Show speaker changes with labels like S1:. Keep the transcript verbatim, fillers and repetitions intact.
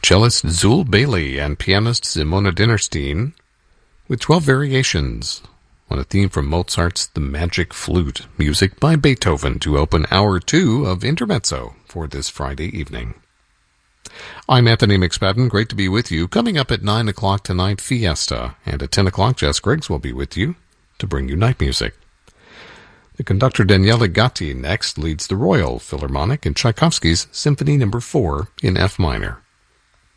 S1: cellist Zul Bailey and pianist Simona Dinnerstein with twelve variations on a theme from Mozart's The Magic Flute, music by Beethoven to open hour two of Intermezzo for this Friday evening. I'm Anthony McSpadden. Great to be with you. Coming up at nine o'clock tonight, Fiesta, and at ten o'clock, Jess Griggs will be with you to bring you night music. The conductor Daniele Gatti next leads the Royal Philharmonic in Tchaikovsky's Symphony Number four in F minor.